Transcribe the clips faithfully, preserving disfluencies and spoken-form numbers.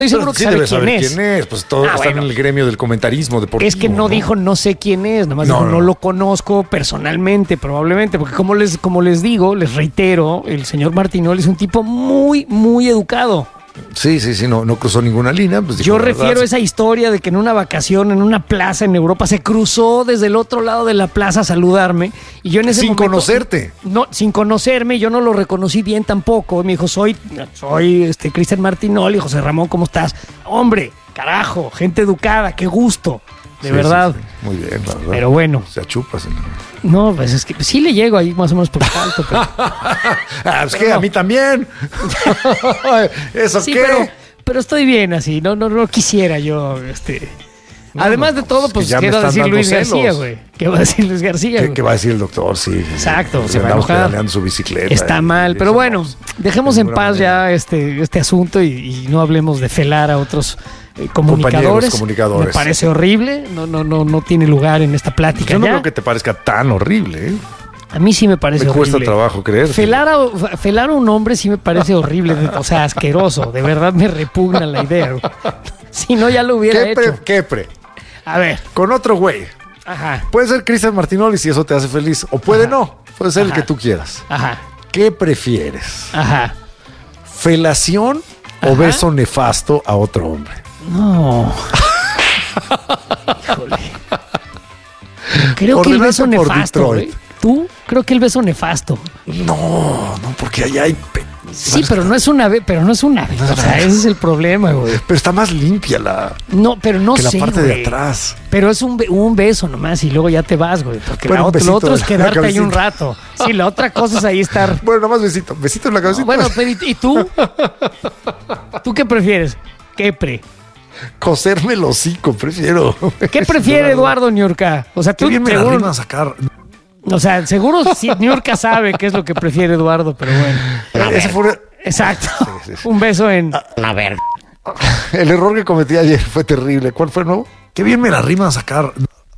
Estoy seguro que sí sabe debe quién saber es. quién es. Pues todos Ah, están bueno. en el gremio del comentarismo deportivo. Es que no, ¿no? dijo no sé quién es, nomás No, dijo no, no. lo conozco personalmente, probablemente, porque como les, como les digo, les reitero, el señor Martinoli es un tipo muy, muy educado. Sí, sí, sí, no, no cruzó ninguna línea. Pues dijo Yo la verdad, refiero sí. esa historia de que en una vacación, en una plaza en Europa, se cruzó desde el otro lado de la plaza a saludarme. Y yo en ese Sin momento, conocerte. No, sin conocerme, yo no lo reconocí bien tampoco. Me dijo, soy, soy este Cristian Martinoli, José Ramón, ¿cómo estás? Hombre, carajo, gente educada, qué gusto, de Sí, verdad. sí, sí. Muy bien, la verdad. Pero bueno. Se achupa, señor. No, pues es que sí le llego ahí más o menos por alto. Pero... ah, es que no. a mí también. ¿Eso sí, qué? pero, pero estoy bien así. No, no, no quisiera yo, este. No, Además no, de todo, es que pues, ya ¿qué me va a están decir dando Luis celos. García, güey? ¿Qué va a decir Luis García? ¿Qué, güey? qué va a decir el doctor? Sí. Exacto, se va a andamos enojar. pedaleando su bicicleta. Está y- mal, y pero eso bueno, no, dejemos de en ninguna paz manera. ya este, este asunto y, y no hablemos de felar a otros eh, comunicadores. Compañeros comunicadores. Me parece horrible, no, no, no, no tiene lugar en esta plática. Yo no ya. creo que te parezca tan horrible, ¿eh? A mí sí me parece Me horrible. cuesta trabajo creer. Felar a, felar a un hombre sí me parece horrible, de- o sea, asqueroso. De verdad me repugna la idea. güey. Si no, ya lo hubiera ¿Qué hecho. pre, ¿Qué pre? A ver, Con otro güey. ajá, Puede ser Cristian Martinoli si eso te hace feliz. O puede Ajá. no. Puede ser el Ajá. que tú quieras. ajá, ¿Qué prefieres? ajá. ¿Felación o Ajá. beso nefasto a otro hombre? No. Híjole. Creo que el Ordenaste beso por nefasto. Detroit. ¿eh? ¿Tú? Creo que el beso nefasto. No, no, porque allá hay... pe- Sí, pero no es una vez, pero no es una vez. O sea, ese es el problema, güey. Pero está más limpia la, No, pero no que la sé, parte güey. de atrás. Pero es un, be- un beso nomás y luego ya te vas, güey. Porque Bueno, la un ot- lo besito otro es en la quedarte ahí un cabecita. rato. Sí, la otra cosa es ahí estar. Bueno, nada más besito. Besito en la cabecita. Bueno, pero ¿y, y tú? ¿Tú qué prefieres? ¿Qué pre? Coserme el hocico, prefiero. ¿Qué prefiere Eduardo Niurka? O sea, Qué tú bien me la seguro, rima a sacar. o sea, seguro sí, Niurka sabe qué es lo que prefiere Eduardo, pero bueno. Ese fue Exacto. Sí, sí, sí. Un beso en. A ver. el error que cometí ayer. Fue terrible. ¿Cuál fue el nuevo? Qué bien me la rima a sacar.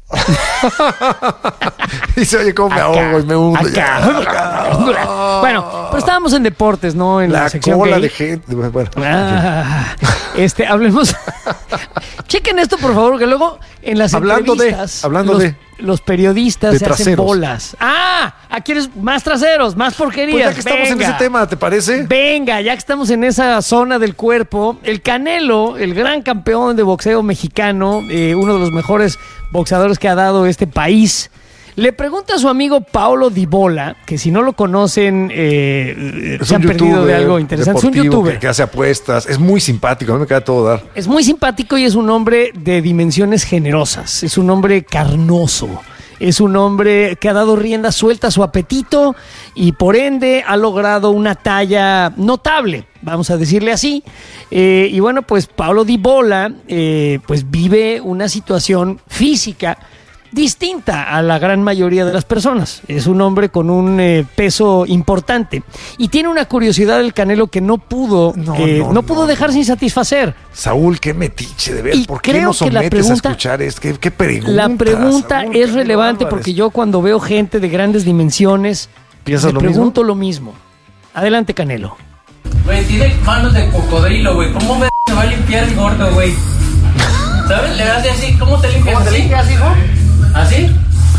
Y se oye cómo me ahogo y me hundo. Acá. Bueno, pero estábamos en deportes, ¿no? En la, La sección cola gay. de gente. Bueno, Ah, este, hablemos. Chequen esto, por favor, que luego en las Hablando de- entrevistas, hablando los, de- los periodistas de se hacen traseros. bolas. Ah, aquí eres más traseros, más porquerías. pues ya que estamos en Venga. ese tema, ¿te parece? Venga, ya que estamos en esa zona del cuerpo, el Canelo, el gran campeón de boxeo mexicano, eh, uno de los mejores boxeadores que ha dado este país, le pregunta a su amigo Paulo Dibola, que si no lo conocen, eh, Es se un han perdido de youtuber algo interesante. Es un deportivo youtuber. Que, que hace apuestas. Es muy simpático. A mí me queda todo dar. Es muy simpático y es un hombre de dimensiones generosas. Es un hombre carnoso. Es un hombre que ha dado rienda suelta a su apetito y por ende ha logrado una talla notable, vamos a decirle así. Eh, y bueno, pues Paulo Dibola eh, pues vive una situación física distinta a la gran mayoría de las personas. Es un hombre con un eh, peso importante y tiene una curiosidad del Canelo que no pudo No, eh, no, no pudo no, dejar sin satisfacer. Saúl, qué metiche, de ver. Y ¿Por qué creo nos que la sometes pregunta- a escuchar esto? ¿Qué, qué pregunta? La pregunta Saúl? es Canelo relevante Álvarez. porque yo cuando veo gente de grandes dimensiones ¿Piensas me lo pregunto lo mismo. Adelante, Canelo. Güey, tiene manos de cocodrilo, güey. ¿Cómo me se va a limpiar el gordo, güey? ¿Sabes? Le das así. ¿Cómo te limpias? ¿Cómo te limpias, hijo? ¿Así?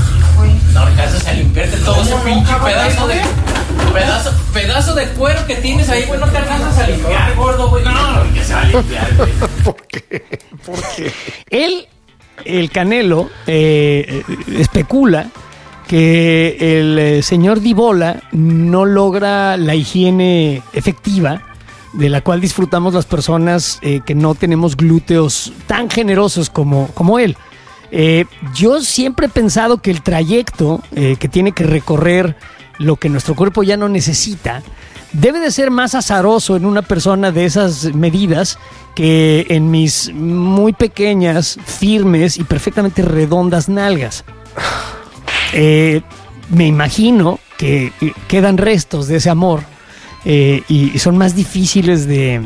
No alcanzas a limpiarte todo ese pinche pedazo de... Pedazo, pedazo de cuero que tienes ahí, güey. No te alcanzas a limpiar, gordo, güey. No, que se va a limpiar, güey. ¿Por qué? ¿Por qué? Él, el Canelo, eh, eh, especula que el eh, señor Dibola no logra la higiene efectiva de la cual disfrutamos las personas eh, que no tenemos glúteos tan generosos como, como él. Eh, yo siempre he pensado que el trayecto eh, que tiene que recorrer lo que nuestro cuerpo ya no necesita debe de ser más azaroso en una persona de esas medidas que en mis muy pequeñas, firmes y perfectamente redondas nalgas. Eh, me imagino que quedan restos de ese amor eh, y son más difíciles de,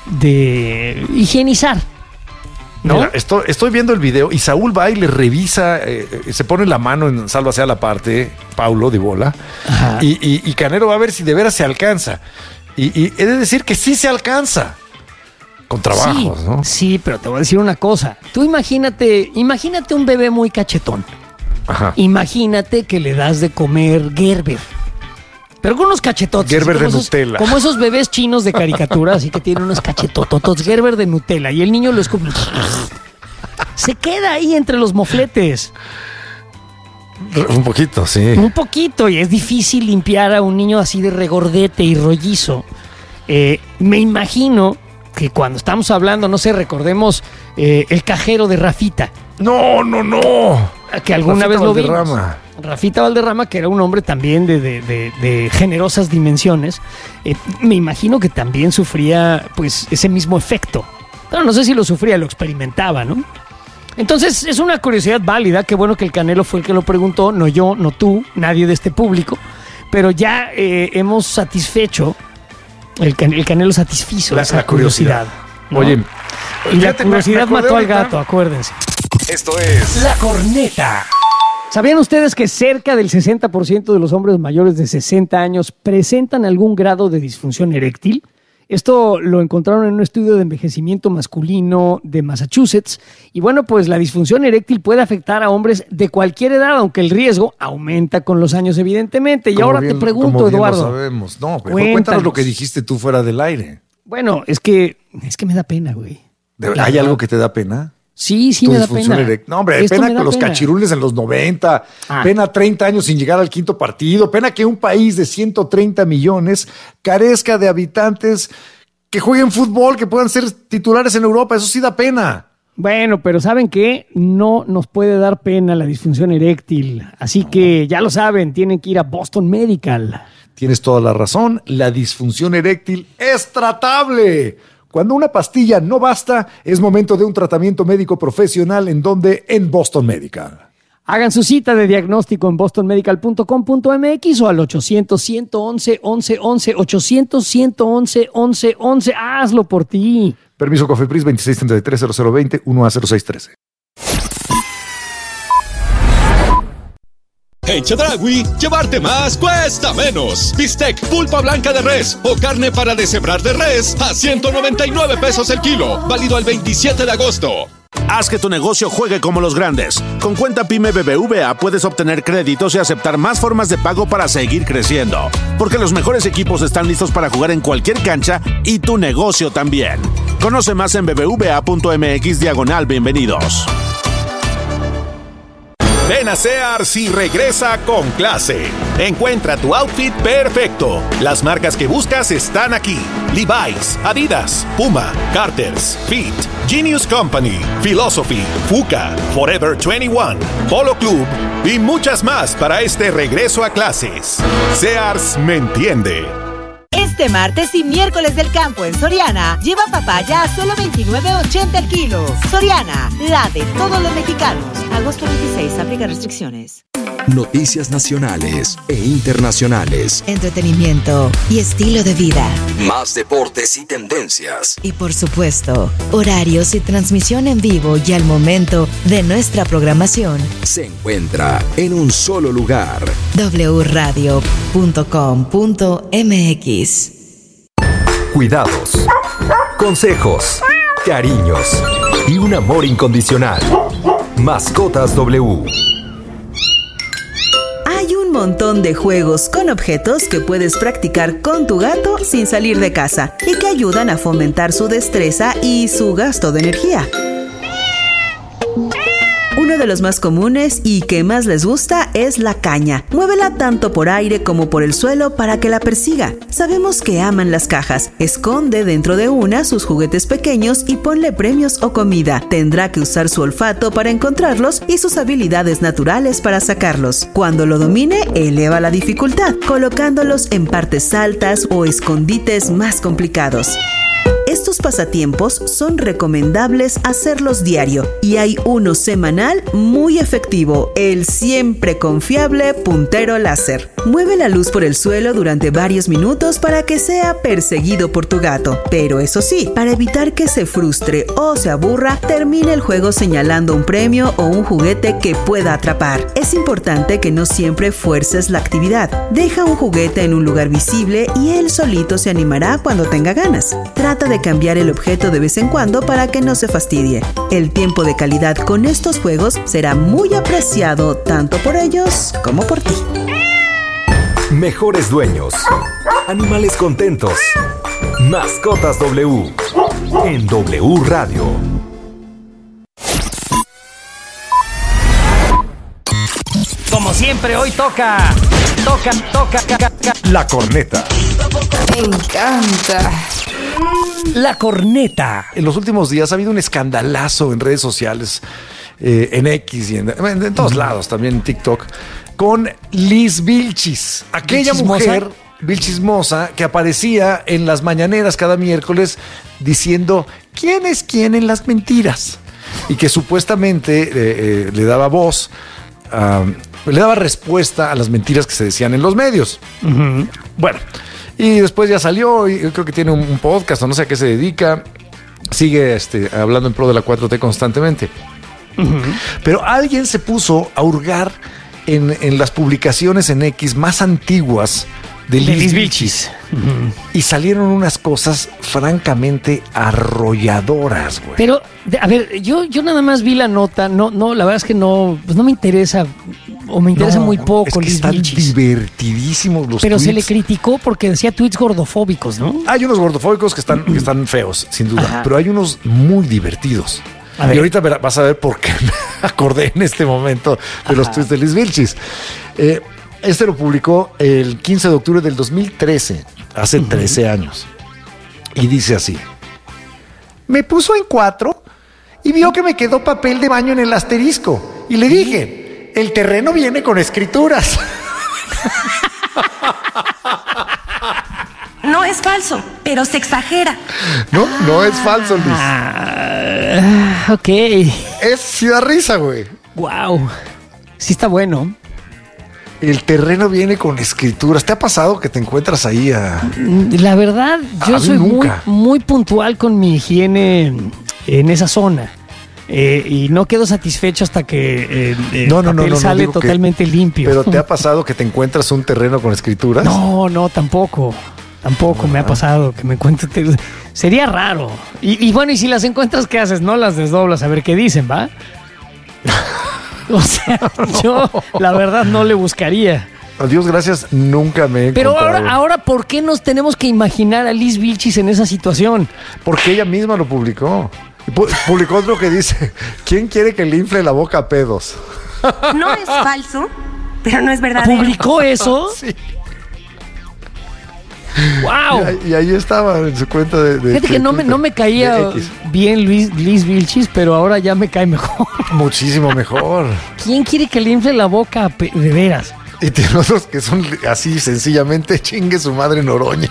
de higienizar, ¿no? Mira, estoy, estoy viendo el video y Saúl va y le revisa, eh, eh, se pone la mano en salva sea la parte, Paulo de bola, Ajá. y, y, y Canelo va a ver si de veras se alcanza. Y, y he de decir que sí se alcanza. Con trabajos, sí, ¿no? Sí, pero te voy a decir una cosa. Tú imagínate, imagínate un bebé muy cachetón. Ajá. Imagínate que le das de comer Gerber. Pero con unos cachetotes. Gerber de esos, Nutella. Como esos bebés chinos de caricatura, así que tienen unos cachetototos. Gerber de Nutella. Y el niño lo escupe. Se queda ahí entre los mofletes. Un poquito, sí. Un poquito. Y es difícil limpiar a un niño así de regordete y rollizo. Eh, me imagino que cuando estamos hablando, no sé, recordemos eh, el cajero de Rafita. No, no, no. Que alguna Rafita vez lo vimos. Valderrama. Rafita Valderrama, que era un hombre también de, de, de, de generosas dimensiones, eh, me imagino que también sufría pues ese mismo efecto. Pero no sé si lo sufría, lo experimentaba, ¿no? Entonces es una curiosidad válida. Qué bueno que el Canelo fue el que lo preguntó, no yo, no tú, nadie de este público. Pero ya eh, hemos satisfecho, el, can, el Canelo satisfizo la, esa la curiosidad. curiosidad, ¿no? Oye, y la fíjate, curiosidad me- me mató al acordé gato, ahorita. acuérdense. Esto es La Corneta. ¿Sabían ustedes que cerca del sesenta por ciento de los hombres mayores de sesenta años presentan algún grado de disfunción eréctil? Esto lo encontraron en un estudio de envejecimiento masculino de Massachusetts. Y bueno, pues la disfunción eréctil puede afectar a hombres de cualquier edad, aunque el riesgo aumenta con los años, evidentemente. Y Como ahora bien- te pregunto, como bien lo Eduardo. sabemos. No, mejor Cuéntanos. cuéntanos lo que dijiste tú fuera del aire. Bueno, es que, es que me da pena, güey. ¿De- La ¿Hay verdad. algo que te da pena? Sí, sí Tu me da disfunción pena. eréctil. No, hombre, Esto pena me da con los pena. cachirules en los noventa, Ah. pena treinta años sin llegar al quinto partido, pena que un país de ciento treinta millones carezca de habitantes que jueguen fútbol, que puedan ser titulares en Europa. Eso sí da pena. Bueno, pero ¿saben qué? No nos puede dar pena la disfunción eréctil. Así que ya lo saben, tienen que ir a Boston Medical. Tienes toda la razón, la disfunción eréctil es tratable. Cuando una pastilla no basta, es momento de un tratamiento médico profesional. ¿En donde? En Boston Medical. Hagan su cita de diagnóstico en boston medical punto com punto m x o al ochocientos, ciento once, once once, ochocientos, ciento once, once once. Hazlo por ti. Permiso COFEPRIS veintiséis treinta y tres, cero cero veinte, uno A cero seis trece. En Chedraui, llevarte más cuesta menos. Bistec, pulpa blanca de res o carne para deshebrar de res a ciento noventa y nueve pesos el kilo. Válido al veintisiete de agosto. Haz que tu negocio juegue como los grandes. Con cuenta PYME B B V A puedes obtener créditos y aceptar más formas de pago para seguir creciendo. Porque los mejores equipos están listos para jugar en cualquier cancha y tu negocio también. Conoce más en bbva punto m x diagonal bienvenidos. Ven a Sears y regresa con clase. Encuentra tu outfit perfecto. Las marcas que buscas están aquí: Levi's, Adidas, Puma, Carter's, Fit, Genius Company, Philosophy, Fuka, Forever veintiuno, Polo Club y muchas más para este regreso a clases. Sears me entiende. Este martes y miércoles del campo en Soriana, lleva papaya a solo veintinueve ochenta el kilo. Soriana, la de todos los mexicanos. Agosto veintiséis, aplica restricciones. Noticias nacionales e internacionales. Entretenimiento y estilo de vida. Más deportes y tendencias. Y por supuesto, horarios y transmisión en vivo y al momento de nuestra programación. Se encuentra en un solo lugar. doble u radio punto com punto m x. Cuidados, consejos, cariños y un amor incondicional. Mascotas W. Hay un montón de juegos con objetos que puedes practicar con tu gato sin salir de casa y que ayudan a fomentar su destreza y su gasto de energía. Uno de los más comunes y que más les gusta es la caña. Muévela tanto por aire como por el suelo para que la persiga. Sabemos que aman las cajas. Esconde dentro de una sus juguetes pequeños y ponle premios o comida. Tendrá que usar su olfato para encontrarlos y sus habilidades naturales para sacarlos. Cuando lo domine, eleva la dificultad, colocándolos en partes altas o escondites más complicados. Estos pasatiempos son recomendables hacerlos diario y hay uno semanal muy efectivo, el siempre confiable puntero láser. Mueve la luz por el suelo durante varios minutos para que sea perseguido por tu gato, pero eso sí, para evitar que se frustre o se aburra, termina el juego señalando un premio o un juguete que pueda atrapar. Es importante que no siempre fuerces la actividad. Deja un juguete en un lugar visible y él solito se animará cuando tenga ganas. Trata de cambiar cambiar el objeto de vez en cuando para que no se fastidie. El tiempo de calidad con estos juegos será muy apreciado tanto por ellos como por ti. Mejores dueños. Animales contentos. Mascotas W. En W Radio. Como siempre, hoy toca, toca, toca, toca, toca. La corneta. Me encanta. La corneta. En los últimos días ha habido un escandalazo en redes sociales, eh, en X y en, en, en todos lados, también en TikTok, con Liz Vilchis, aquella Vilchismosa. mujer vilchismosa que aparecía en las mañaneras cada miércoles diciendo quién es quién en las mentiras y que supuestamente eh, eh, le daba voz, uh, le daba respuesta a las mentiras que se decían en los medios. Uh-huh. Bueno, y después ya salió y creo que tiene un, un podcast o no sé a qué se dedica, sigue este, hablando en pro de la cuatro T constantemente. Uh-huh. Pero alguien se puso a hurgar en, en las publicaciones en X más antiguas de Liz, Liz Vilchis. Uh-huh. Y salieron unas cosas francamente arrolladoras, güey. Pero, a ver, yo, yo nada más vi la nota, no, no, la verdad es que no, pues no me interesa, o me interesa no, muy poco. Es que Liz están Vilchis. Divertidísimos los Pero tweets. Se le criticó porque decía tweets gordofóbicos, ¿no? Hay unos gordofóbicos que están, que están feos, sin duda, ajá, pero hay unos muy divertidos. A y ver. Ahorita vas a ver por qué me acordé en este momento de ajá. los tweets de Liz Vilchis. Eh, Este lo publicó el quince de octubre del dos mil trece, hace uh-huh. trece años. Y dice así: me puso en cuatro y vio que me quedó papel de baño en el asterisco. Y le dije, el terreno viene con escrituras. No es falso, pero se exagera. No, no es falso, Luis. Ah, ok. Es sí da risa, güey. Wow. Sí está bueno. El terreno viene con escrituras. ¿Te ha pasado que te encuentras ahí a...? La verdad, yo soy muy, muy puntual con mi higiene en esa zona. Eh, y no quedo satisfecho hasta que eh, el no, no, papel no, no, sale no, totalmente que, limpio. ¿Pero te ha pasado que te encuentras un terreno con escrituras? No, no, tampoco. Tampoco me ha pasado que me encuentre. Sería raro. Y, y bueno, y si las encuentras, ¿qué haces? No las desdoblas a ver qué dicen, ¿va? O sea, yo la verdad no le buscaría. A Dios gracias, nunca me he Pero encontrado. ahora, ahora, ¿por qué nos tenemos que imaginar a Liz Vilchis en esa situación? Porque ella misma lo publicó. Publicó otro que dice, ¿quién quiere que le infle la boca a pedos? No es falso, pero no es verdad. ¿Publicó eso? Sí. ¡Wow! Y, y ahí estaba en su cuenta de... de Fíjate que no me, no me caía bien Luis, Liz Vilchis, pero ahora ya me cae mejor. Muchísimo mejor. ¿Quién quiere que le infle la boca de veras? Y tiene otros que son así, sencillamente, chingue su madre Noroña.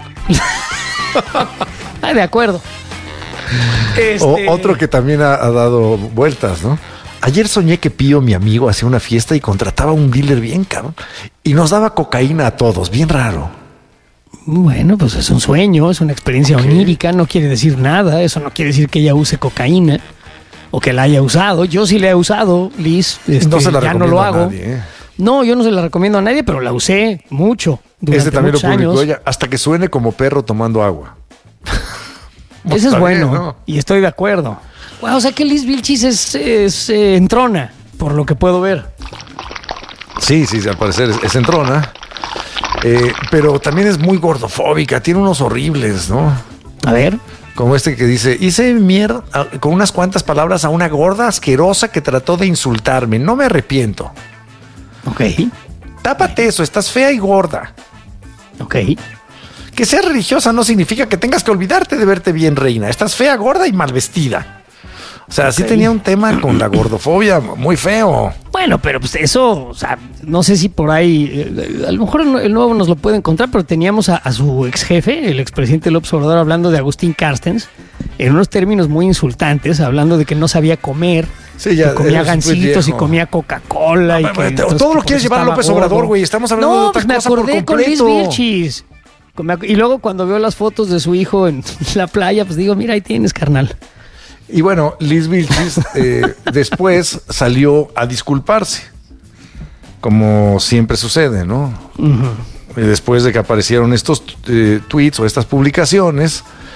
Ah, de acuerdo. Este... O otro que también ha, ha dado vueltas, ¿no? Ayer soñé que Pío, mi amigo, hacía una fiesta y contrataba a un dealer bien cabrón y nos daba cocaína a todos, bien raro. Bueno, pues es un sueño, es una experiencia okay. onírica, no quiere decir nada, eso no quiere decir que ella use cocaína o que la haya usado. Yo sí la he usado, Liz, este, no se la ya no lo hago. A nadie, ¿eh? No, yo no se la recomiendo a nadie, pero la usé mucho durante Este también muchos lo publicó años. ella, hasta que suene como perro tomando agua. Ese es bueno, bien, ¿no? Y estoy de acuerdo. Wow, o sea que Liz Vilchis es, es eh, entrona, por lo que puedo ver. Sí, sí, al parecer es, es entrona. Eh, pero también es muy gordofóbica, tiene unos horribles, ¿no? A ver. Como este que dice, hice mierda con unas cuantas palabras a una gorda asquerosa que trató de insultarme, no me arrepiento. Ok. Tápate eso, estás fea y gorda. Ok. Que seas religiosa no significa que tengas que olvidarte de verte bien, reina. Estás fea, gorda y mal vestida. O sea, okay. sí tenía un tema con la gordofobia muy feo. Bueno, pero pues eso, o sea, no sé si por ahí, eh, a lo mejor el nuevo nos lo puede encontrar, pero teníamos a, a su ex jefe, el expresidente López Obrador, hablando de Agustín Carstens, en unos términos muy insultantes, hablando de que no sabía comer, sí, ya, que comía gancitos y comía Coca-Cola. No, y que, te, todo lo quieres llevar a López gordo. Obrador, güey, estamos hablando no, de otra pues cosa me acordé con Liz Vilchis. Y luego cuando veo las fotos de su hijo en la playa, pues digo, mira, ahí tienes, carnal. Y bueno, Liz Vilchis eh, después salió a disculparse, como siempre sucede, ¿no? Uh-huh. Después de que aparecieron estos eh, tweets o estas publicaciones,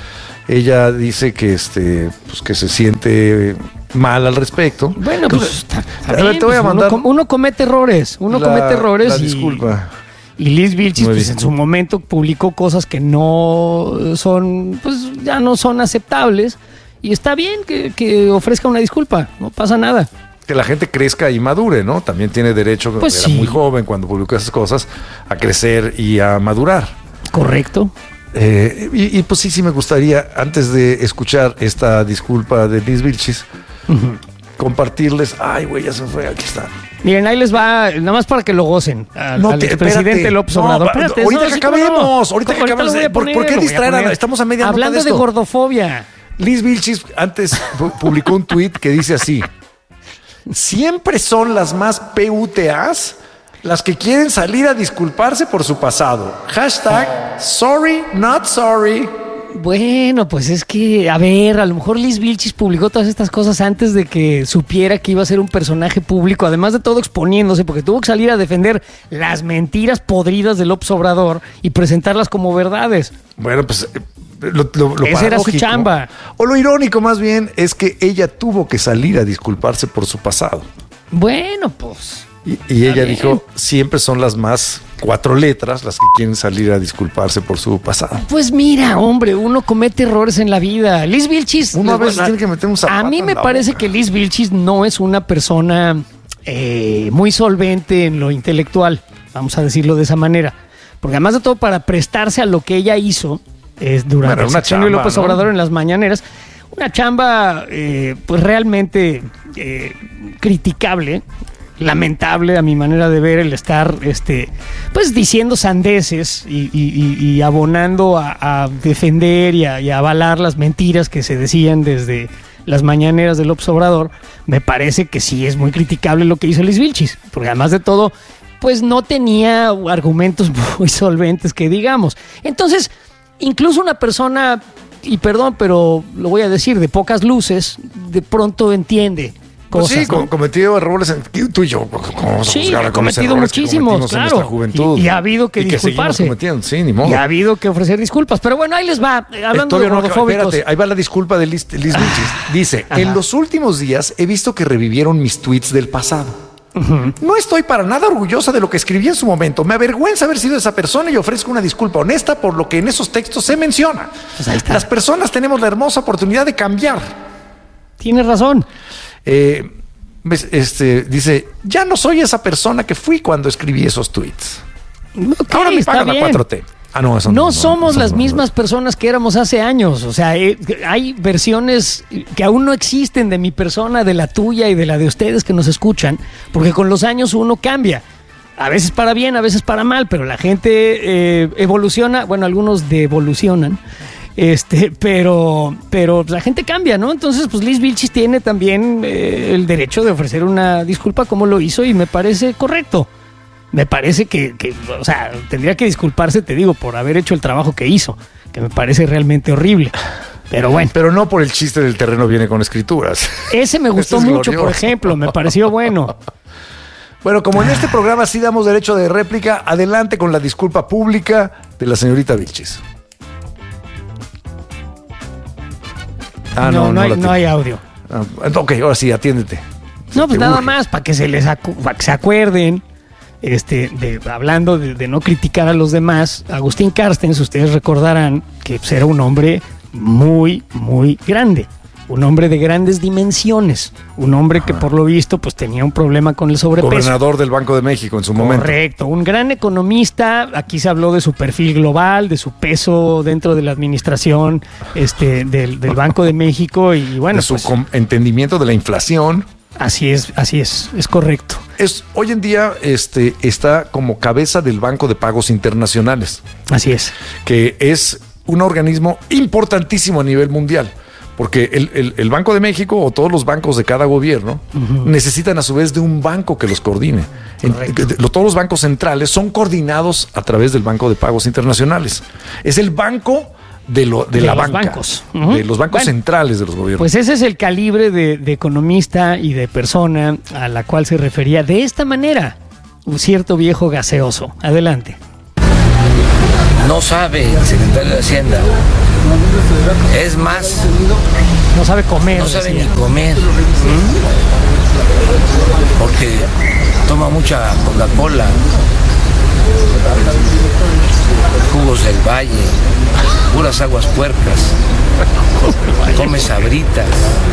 Ella dice que este, pues que se siente mal al respecto. Bueno, pues está, está a ver, bien, te voy a pues, mandar uno, uno comete errores, uno la, comete errores. La y, disculpa. Y Liz Vilchis, Muy pues bien. en su momento publicó cosas que no son, pues ya no son aceptables. Y está bien que, que ofrezca una disculpa, no pasa nada. Que la gente crezca y madure, ¿no? También tiene derecho, Pues era sí. muy joven cuando publicó esas cosas, a crecer y a madurar. Correcto. Eh, y, y pues sí, sí me gustaría, antes de escuchar esta disculpa de Liz Vilchis, Uh-huh. compartirles. Ay, güey, ya se fue, aquí está. Miren, ahí les va, nada más para que lo gocen. Al, No al te- expresidente espérate. López No, Obrador. pa- Espérate, ahorita no, que sí, cómo acabemos, no. ahorita que Ahorita acabemos lo voy de- a ¿por- poner, por qué lo voy a distraer a- poner. estamos a media nota Hablando de de esto? gordofobia. Liz Vilchis antes pu- publicó un tuit que dice así: siempre son las más P U T As las que quieren salir a disculparse por su pasado. Hashtag sorry, not sorry. Bueno, pues es que, a ver, a lo mejor Liz Vilchis publicó todas estas cosas antes de que supiera que iba a ser un personaje público, además de todo exponiéndose, porque tuvo que salir a defender las mentiras podridas de López Obrador y presentarlas como verdades. Bueno, pues eh, lo, lo, lo Esa era su paradójico, chamba. O lo irónico más bien es que ella tuvo que salir a disculparse por su pasado. Bueno, pues... Y, y ella bien. dijo, siempre son las más cuatro letras las que quieren salir a disculparse por su pasado. Pues mira, hombre, uno comete errores en la vida. Liz Vilchis... Uno a les voy veces tiene que meter un zapato A mí en me la parece boca. que Liz Vilchis no es una persona eh, muy solvente en lo intelectual, vamos a decirlo de esa manera. Porque además de todo, para prestarse a lo que ella hizo es durante Bueno, el una sexenio de chamba, López ¿no? Obrador en las mañaneras, una chamba eh, pues realmente eh, criticable, lamentable a mi manera de ver, el estar este pues diciendo sandeces y, y- y- y abonando a, a defender y a, y a avalar las mentiras que se decían desde las mañaneras de López Obrador. Me parece que sí es muy criticable lo que hizo Liz Vilchis, porque además de todo pues no tenía argumentos muy solventes que digamos. Entonces, incluso una persona, y perdón, pero lo voy a decir, de pocas luces, de pronto entiende Pues cosas. sí, ¿no? com- cometió errores. En, tú y yo, ¿cómo vamos a Sí, juzgar ha a con los cometido errores que muchísimos, cometimos en claro. nuestra juventud? Y- y ha habido que Y seguimos disculparse. cometiendo, sí, ni modo. Y ha habido que ofrecer disculpas. Pero bueno, ahí les va. Eh, Hablando Eh, de todavía no, gordofóbicos. espérate, ahí va la disculpa de Liz, Liz Vilchis. Dice, Ajá. en los últimos días he visto que revivieron mis tweets del pasado. No estoy para nada orgullosa de lo que escribí en su momento. Me avergüenza haber sido esa persona y ofrezco una disculpa honesta por lo que en esos textos se menciona. Pues ahí está. Las personas tenemos la hermosa oportunidad de cambiar. Tienes razón. Eh, ves, este, dice, ya no soy esa persona que fui cuando escribí esos tweets. Ok, Ahora me está pagan la bien. cuatro T. Ah, no, eso No, no. somos eso las no, mismas personas que éramos hace años. O sea, eh, hay versiones que aún no existen de mi persona, de la tuya y de la de ustedes que nos escuchan, porque con los años uno cambia. A veces para bien, a veces para mal, pero la gente eh, evoluciona. Bueno, algunos devolucionan. Este, pero, pero la gente cambia, ¿no? Entonces, pues Liz Vilchis tiene también eh, el derecho de ofrecer una disculpa como lo hizo y me parece correcto. Me parece que, que, o sea, tendría que disculparse, te digo, por haber hecho el trabajo que hizo, que me parece realmente horrible. Pero bueno. Pero no por el chiste del terreno viene con escrituras. Ese me gustó Este es mucho, por glorioso. ejemplo, me pareció bueno. Bueno, como en este programa sí damos derecho de réplica, adelante con la disculpa pública de la señorita Vilchis. Ah, no, no, hay, la no tengo. hay audio. Ah, ok, ahora sí, atiéndete. No, pues Te nada urge. más, para que se les acu- para que se acuerden, este, de, hablando de, de no criticar a los demás, Agustín Carstens, ustedes recordarán que pues, era un hombre muy, muy grande. Un hombre de grandes dimensiones. Un hombre que por lo visto pues tenía un problema con el sobrepeso. Gobernador del Banco de México en su momento. Correcto, un gran economista. Aquí se habló de su perfil global, de su peso dentro de la administración este, del, del Banco de México y bueno, de su pues, com- entendimiento de la inflación. así es, así es, es correcto. Es, hoy en día este, está como cabeza del Banco de Pagos Internacionales, Así es. que es un organismo importantísimo a nivel mundial. Porque el, el- el Banco de México o todos los bancos de cada gobierno Ujú. necesitan a su vez de un banco que los coordine. En- que- de- lo- todos los bancos centrales son coordinados a través del Banco de Pagos Internacionales. Es el banco de, lo, de, De la los banca, bancos. Ujú. de los bancos Bueno, centrales de los gobiernos. Pues ese es el calibre de, de economista y de persona a la cual se refería de esta manera un cierto viejo gaseoso. Adelante. No sabe el secretario de Hacienda Es más, no sabe comer. No sabe decía. ni comer. ¿Mm? Porque toma mucha Coca-Cola, jugos del valle, puras aguas puercas, come sabritas,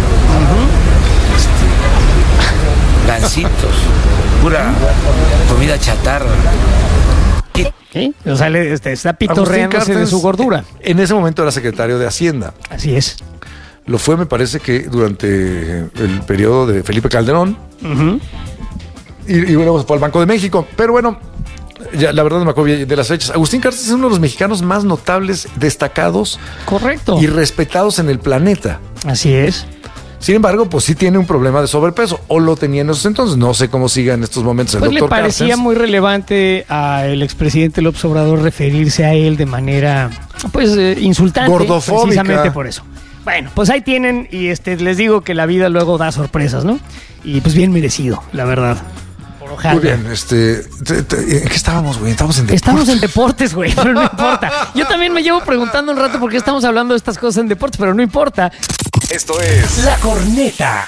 este, gancitos, pura comida chatarra. ¿Sí? O sea, le, este, está pitorreándose de su gordura. En ese momento era secretario de Hacienda. Así es. Lo fue, me parece que durante el periodo de Felipe Calderón. Uh-huh. y, y luego fue al Banco de México. Pero bueno, ya, la verdad no me acuerdo bien de las fechas. Agustín Carstens es uno de los mexicanos más notables, destacados. Correcto. Y respetados en el planeta. Así es. Sin embargo, pues sí tiene un problema de sobrepeso, o lo tenía en esos entonces. No sé cómo siga en estos momentos el pues doctor le parecía Carstens. Muy relevante al expresidente López Obrador referirse a él de manera, pues, eh, insultante. Gordofóbica. Precisamente por eso. Bueno, pues ahí tienen, y este les digo que la vida luego da sorpresas, ¿no? Y pues bien merecido, la verdad. Muy bien, este, te, te, ¿en qué estábamos, güey? Estamos en deportes. Estamos en deportes, güey, pero no importa. Yo también me llevo preguntando un rato por qué estamos hablando de estas cosas en deportes, pero no importa. Esto es La Corneta.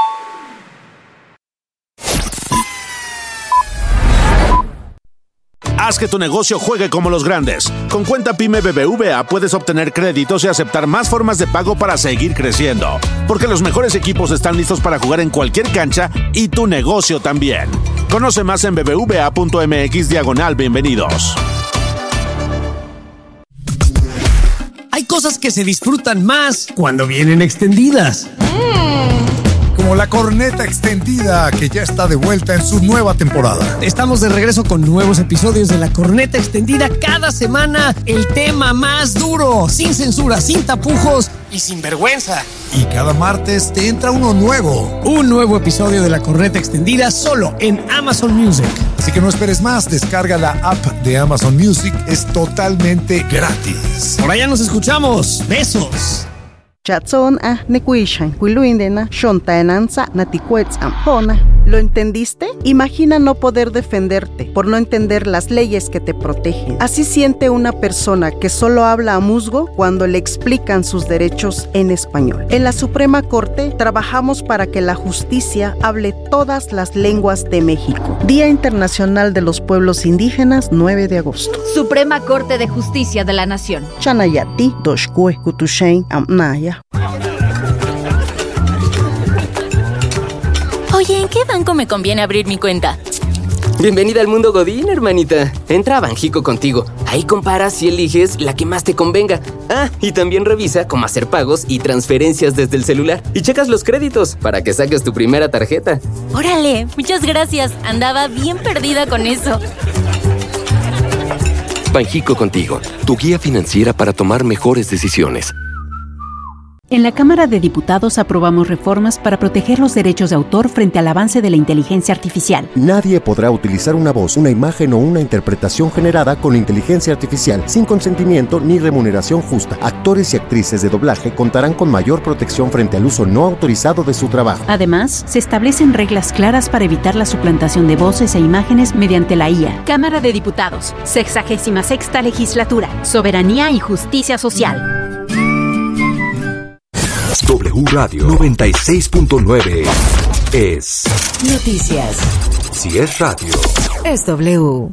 Haz que tu negocio juegue como los grandes. Con cuenta PYME B B V A puedes obtener créditos y aceptar más formas de pago para seguir creciendo. Porque los mejores equipos están listos para jugar en cualquier cancha y tu negocio también. Conoce más en bbva.mx diagonal bienvenidos. Hay cosas que se disfrutan más cuando vienen extendidas. Como la corneta extendida que ya está de vuelta en su nueva temporada. Estamos de regreso con nuevos episodios de la corneta extendida cada semana. El tema más duro, sin censura, sin tapujos y sin vergüenza. Y cada martes te entra uno nuevo. Un nuevo episodio de la corneta extendida solo en Amazon Music. Así que no esperes más, descarga la app de Amazon Music, es totalmente gratis. Por allá nos escuchamos. Besos. Chatson a nekuishan kuiluindena shontaenanza natikuetzam hona. ¿Lo entendiste? Imagina no poder defenderte por no entender las leyes que te protegen. Así siente una persona que solo habla a musgo cuando le explican sus derechos en español. En la Suprema Corte trabajamos para que la justicia hable todas las lenguas de México. Día Internacional de los Pueblos Indígenas, nueve de agosto. Suprema Corte de Justicia de la Nación. Chanayati, Doshkue, Kutushain, Amnaya. Oye, ¿en qué banco me conviene abrir mi cuenta? Bienvenida al mundo Godín, hermanita. Entra a Banjico contigo. Ahí comparas y eliges la que más te convenga. Ah, y también revisa cómo hacer pagos y transferencias desde el celular. Y checas los créditos para que saques tu primera tarjeta. Órale, muchas gracias. Andaba bien perdida con eso. Banjico contigo, tu guía financiera para tomar mejores decisiones. En la Cámara de Diputados aprobamos reformas para proteger los derechos de autor frente al avance de la inteligencia artificial. Nadie podrá utilizar una voz, una imagen o una interpretación generada con inteligencia artificial sin consentimiento ni remuneración justa. Actores y actrices de doblaje contarán con mayor protección frente al uso no autorizado de su trabajo. Además, se establecen reglas claras para evitar la suplantación de voces e imágenes mediante la I A. Cámara de Diputados, sexagésima sexta legislatura, soberanía y justicia social. W Radio noventa y seis punto nueve es Noticias. Si es radio, es W.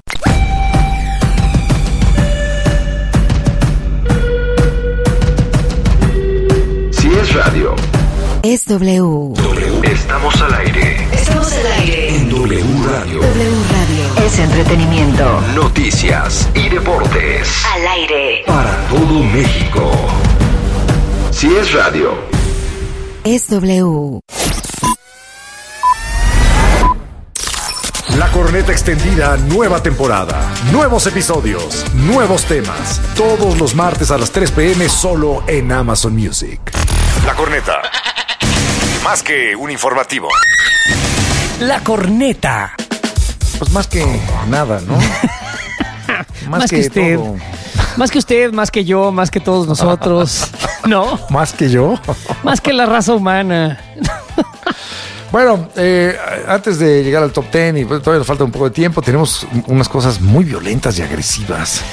Si es radio, es W. W. Estamos al aire. Estamos al aire. En W Radio. W Radio. Es entretenimiento. Noticias y deportes. Al aire. Para todo México. Si es radio, es W. La Corneta Extendida, nueva temporada, nuevos episodios, nuevos temas. Todos los martes a las tres p.m. solo en Amazon Music. La Corneta. Más que un informativo. La Corneta. Pues más que nada, ¿no? más, más que, que usted. Todo. Más que usted, más que yo, más que todos nosotros. ¿No? ¿Más que yo? Más que la raza humana. Bueno, eh, antes de llegar al top ten, y todavía nos falta un poco de tiempo, tenemos unas cosas muy violentas y agresivas.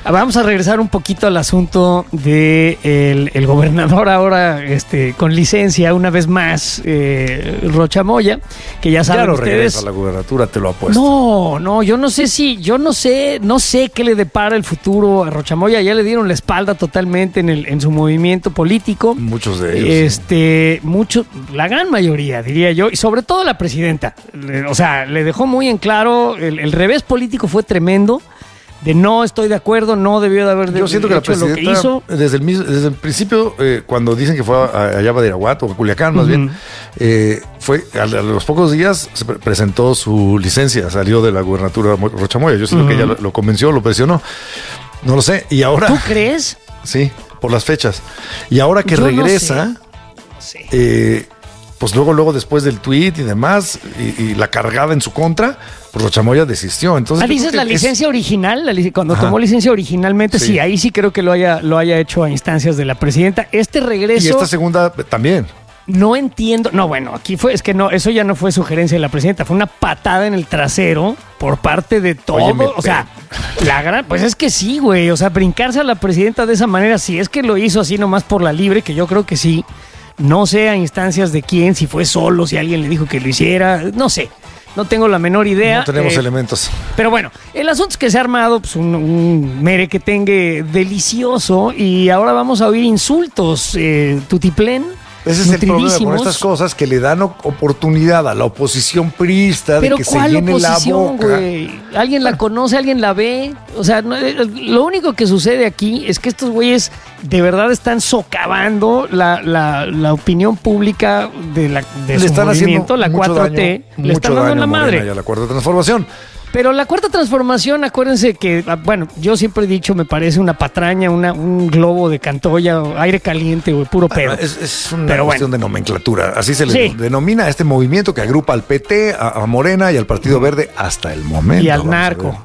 Vamos a regresar un poquito al asunto de el, el gobernador ahora este, con licencia una vez más, eh, Rocha Moya, que ya saben ya no ustedes. regresa a la gubernatura, te lo apuesto. No, no, yo no sé si, yo no sé, no sé qué le depara el futuro a Rocha Moya. Ya le dieron la espalda totalmente en el, en su movimiento político. Muchos de ellos. Este, sí. mucho, la gran mayoría, diría yo, y sobre todo la presidenta. O sea, le dejó muy en claro, el, el revés político fue tremendo. De no estoy de acuerdo, no debió de haber de, Yo siento que la presidenta, lo que hizo. Desde el, desde el principio, eh, cuando dicen que fue a, allá a Badiraguato o a Culiacán, más uh-huh. bien, eh, fue a, a los pocos días se pre- presentó su licencia, salió de la gubernatura Rocha Moya. Yo siento uh-huh. que ella lo, lo convenció, lo presionó. No lo sé. Y ahora. ¿Tú crees? Sí, por las fechas. Y ahora que Yo regresa, no sé. No sé. Eh, pues luego, luego después del tuit y demás, y, y la cargada en su contra, pues Rocha Moya desistió. Entonces, ah, dices la es... licencia original, la lic- cuando Ajá. tomó licencia originalmente, sí. sí, ahí sí creo que lo haya, lo haya hecho a instancias de la presidenta. Este regreso. Y esta segunda también. No entiendo, no, bueno, aquí fue, es que no, eso ya no fue sugerencia de la presidenta, fue una patada en el trasero por parte de todo, Oye, o sea, la gran, pues es que sí, güey, o sea, brincarse a la presidenta de esa manera, si es que lo hizo así nomás por la libre, que yo creo que sí. No sé a instancias de quién, si fue solo, si alguien le dijo que lo hiciera, no sé. No tengo la menor idea. No tenemos eh, elementos. Pero bueno, el asunto es que se ha armado pues, un, un merequetengue delicioso y ahora vamos a oír insultos, eh, tutiplén. Ese es el problema con estas cosas, que le dan oportunidad a la oposición priista de que se llene la boca. Güey? ¿Alguien la conoce? ¿Alguien la ve? O sea, no, lo único que sucede aquí es que estos güeyes de verdad están socavando la, la, la opinión pública de, la, de su están movimiento, la cuatro T. Daño, le están dando en la madre. Y a la cuarta transformación. Pero la cuarta transformación, acuérdense que, bueno, yo siempre he dicho, me parece una patraña, una, un globo de Cantoya, aire caliente, güey, puro pedo. Es, es una Pero cuestión bueno. de nomenclatura. Así se le sí. denomina a este movimiento que agrupa al P T, a, a Morena y al Partido Verde hasta el momento. Y al narco.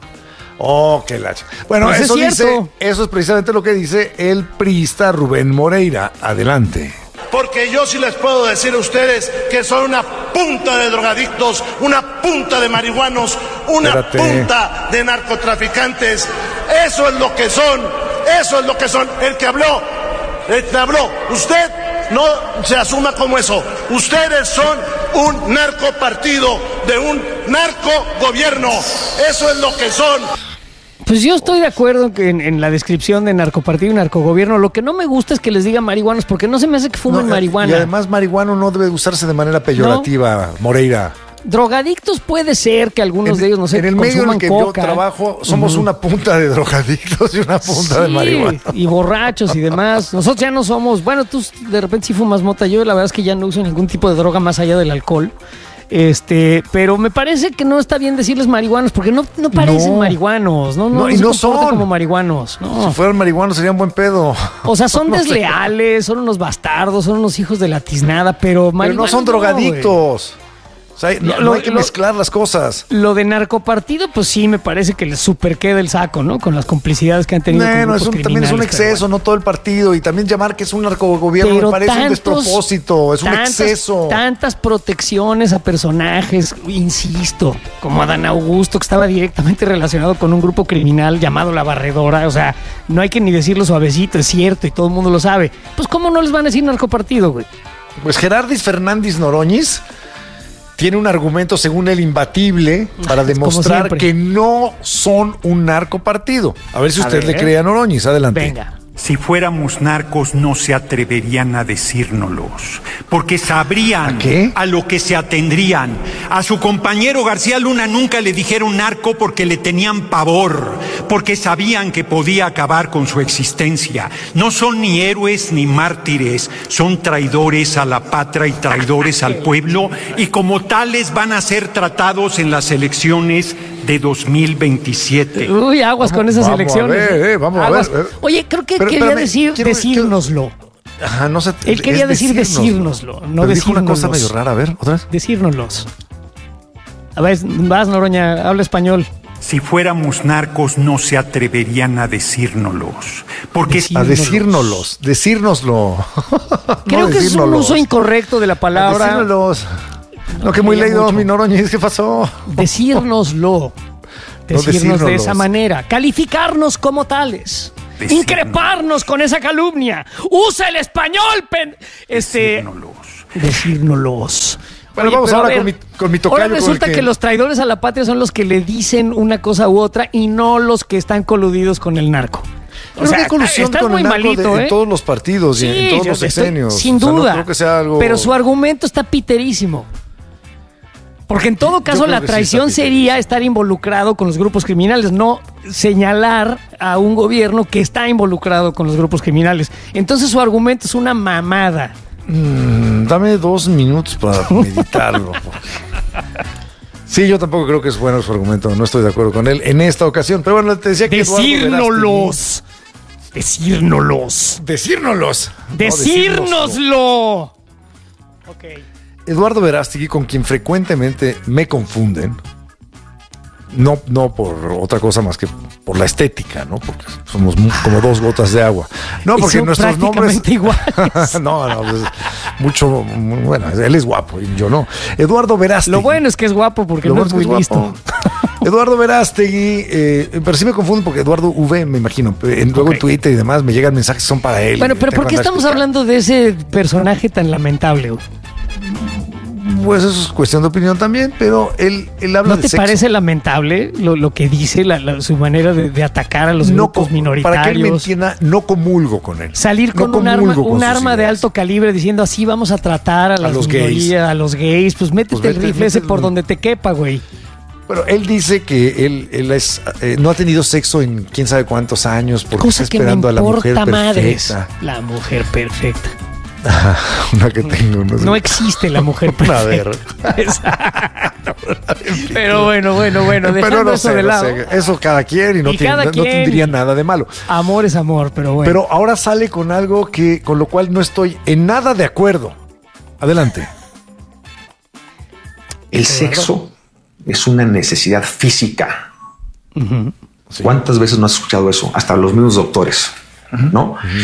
Oh, qué lacha. Bueno, pues eso, es dice, eso es precisamente lo que dice el priista Rubén Moreira. Adelante. Porque yo sí les puedo decir a ustedes que son una punta de drogadictos, una punta de marihuanos, una Espérate. punta de narcotraficantes. Eso es lo que son, eso es lo que son. El que habló, el que habló, usted no se asuma como eso. Ustedes son un narcopartido de un narcogobierno. Eso es lo que son. Pues yo estoy de acuerdo que en, en la descripción de narcopartido y narcogobierno. Lo que no me gusta es que les digan marihuanos, porque no se me hace que fumen no, marihuana. Y además marihuano no debe usarse de manera peyorativa, ¿no? Moreira. Drogadictos puede ser que algunos en, de ellos, no sé, en el medio en el que coca. yo trabajo somos uh-huh. una punta de drogadictos y una punta sí, de marihuana. Y borrachos y demás. Nosotros ya no somos, bueno, tú de repente sí fumas mota. Yo la verdad es que ya no uso ningún tipo de droga más allá del alcohol. Este, pero me parece que no está bien decirles marihuanos, porque no, no parecen no. marihuanos, no, no, no, no y se no son como marihuanos. No. Si fueran marihuanos serían buen pedo. O sea, son no desleales, sé. son unos bastardos, son unos hijos de la tiznada, pero marihuanos. Pero no son drogadictos. No, o sea, no, lo, no hay que lo, mezclar las cosas. Lo de narcopartido, pues sí, me parece que les super queda el saco, ¿no? Con las complicidades que han tenido. Bueno, es un, también es un exceso, bueno. no todo el partido. Y también llamar que es un narcogobierno pero me parece tantos, un despropósito, es tantas, un exceso. Tantas protecciones a personajes, insisto, como Adán Augusto, que estaba directamente relacionado con un grupo criminal llamado La Barredora. O sea, no hay que ni decirlo suavecito, es cierto, y todo el mundo lo sabe. Pues, ¿cómo no les van a decir narcopartido, güey? Pues Gerardis Fernández Noroñiz tiene un argumento, según él, imbatible para demostrar que no son un narcopartido. A ver si a usted ver. le cree a Noroñiz. Adelante. Venga. Si fuéramos narcos no se atreverían a decírnoslos, porque sabrían ¿A, qué? a lo que se atendrían. A su compañero García Luna nunca le dijeron narco porque le tenían pavor, porque sabían que podía acabar con su existencia. No son ni héroes ni mártires, son traidores a la patria y traidores al pueblo, y como tales van a ser tratados en las elecciones de dos mil veintisiete. Uy, aguas con esas vamos elecciones. A ver, eh, vamos aguas. a ver. Oye, creo que pero, quería espérame, decir quiero, decírnoslo. Quiero, ajá, no sé. Él quería decir decírnoslo, decírnoslo no pero dijo una cosa medio rara, a ver, otra vez. Decírnoslos. A ver, vas, Noroña, habla español. Si fuéramos narcos no se atreverían a decírnoslos, porque a decírnoslos, decírnoslo. Creo no que es un uso incorrecto de la palabra. Decírnoslos. No, que muy leído, mucho. Mi Noroña, ¿qué pasó? Decírnoslo. decirnos no de esa manera, calificarnos como tales, decírnoslos. Increparnos con esa calumnia. Usa el español, pen... este, decírnoslos. Bueno, Oye, vamos ahora ver, con mi, con mi tocayo. Ahora resulta que... que los traidores a la patria son los que le dicen una cosa u otra y no los que están coludidos con el narco. Creo o sea, que hay colusión con el narco malito, de, ¿eh? en todos los partidos sí, y en todos los sexenios. Sin duda, o sea, no creo que sea algo... pero su argumento está piterísimo. Porque en todo caso la traición sí sería estar involucrado con los grupos criminales, no señalar a un gobierno que está involucrado con los grupos criminales. Entonces su argumento es una mamada. Mm, dame dos minutos para meditarlo. Sí, yo tampoco creo que es bueno su argumento, no estoy de acuerdo con él en esta ocasión. Pero bueno, te decía que Decírnoslos. Decírnoslos. Decírnoslos. Decírnoslo. Ok. Eduardo Verástegui, con quien frecuentemente me confunden, no, no por otra cosa más que por la estética, ¿no? Porque somos como dos gotas de agua. No, porque son nuestros nombres iguales. no, no, pues, mucho, bueno, él es guapo y yo no. Eduardo Verástegui. Lo bueno es que es guapo porque Lo no es muy es listo. Eduardo Verástegui, eh, pero sí me confundo porque Eduardo V, me imagino. En, luego okay. en Twitter y demás me llegan mensajes que son para él. Bueno, pero ¿por qué estamos hablando de ese personaje tan lamentable? Pues eso es cuestión de opinión también, pero él, él habla de ¿No te sexo. parece lamentable lo, lo que dice, la, la, su manera de, de atacar a los no, grupos minoritarios? Para que él me entienda, no comulgo con él. Salir con no un arma, un arma de alto calibre diciendo así vamos a tratar a, a las los minorías, gays. a los gays. Pues métete pues el vete, rifle vete, ese por donde te quepa, güey. Bueno, él dice que él, él es, eh, no ha tenido sexo en quién sabe cuántos años porque Cosa está esperando que me a la mujer madres, perfecta. La mujer perfecta. Una que tengo. No, sé. No existe la mujer perfecta. A ver. Pero bueno, bueno, bueno. Dejando pero no eso sé, de lado. No sé, eso cada quien y no, y tiene, cada no, quien, no tendría nada de malo. Amor es amor, pero bueno. Pero ahora sale con algo que con lo cual no estoy en nada de acuerdo. Adelante. El sexo es una necesidad física. Uh-huh. Sí. ¿Cuántas veces no has escuchado eso? Hasta los mismos doctores, uh-huh. ¿no? Uh-huh.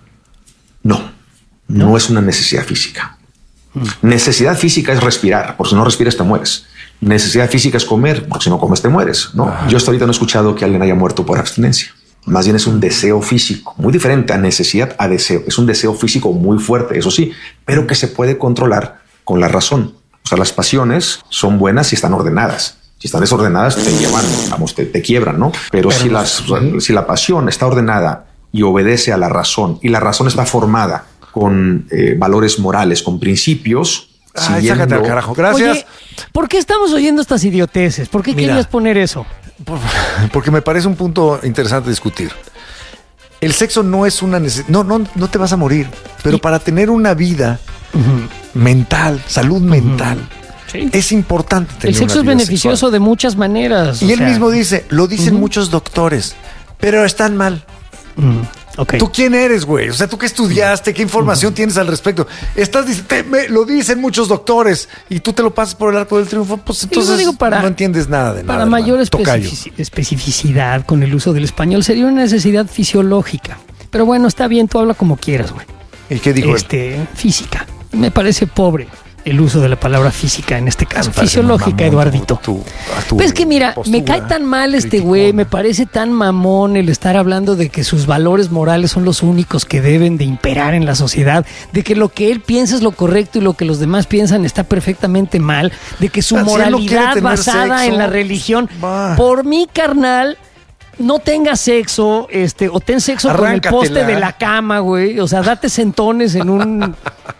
No. No, no es una necesidad física. Mm. Necesidad física es respirar, porque si no respiras te mueres. Necesidad física es comer, porque si no comes te mueres. ¿no? Ah. Yo hasta ahorita no he escuchado que alguien haya muerto por abstinencia. Más bien es un deseo físico, muy diferente a necesidad a deseo. Es un deseo físico muy fuerte, eso sí, pero que se puede controlar con la razón. O sea, las pasiones son buenas si están ordenadas. Si están desordenadas te llevan, vamos, te, te quiebran, ¿no? Pero, pero si, las, si la pasión está ordenada y obedece a la razón, y la razón está formada con eh, valores morales, con principios. Ay, siguiendo... sácate al carajo. Gracias. Oye, ¿por qué estamos oyendo estas idioteces? ¿Por qué Mira, querías poner eso? Por, porque me parece un punto interesante discutir. El sexo no es una necesidad. No, no, no te vas a morir. Pero y... para tener una vida uh-huh. mental, salud mental, uh-huh. sí. es importante tener El sexo una es beneficioso sexual. de muchas maneras. Y él sea... mismo dice, lo dicen uh-huh. muchos doctores, pero están mal. Uh-huh. Okay. ¿Tú quién eres, güey? O sea, ¿tú qué estudiaste? ¿Qué información uh-huh. tienes al respecto? Estás te, me, lo dicen muchos doctores y tú te lo pasas por el arco del triunfo, pues entonces digo para, no entiendes nada de para nada. Para mayor especific- especificidad con el uso del español sería una necesidad fisiológica. Pero bueno, está bien, tú habla como quieras, güey. ¿Y qué dijo este, él? Física. Me parece pobre el uso de la palabra física en este caso. Fisiológica, mamón, Eduardito. Tu, tu, pues es que mira, me cae tan mal este güey, me parece tan mamón el estar hablando de que sus valores morales son los únicos que deben de imperar en la sociedad, de que lo que él piensa es lo correcto y lo que los demás piensan está perfectamente mal, de que su o sea, moralidad si basada sexo, en la religión, bah. por mi carnal, no tengas sexo, este, o ten sexo Arráncatela. con el poste de la cama, güey. O sea, date sentones en un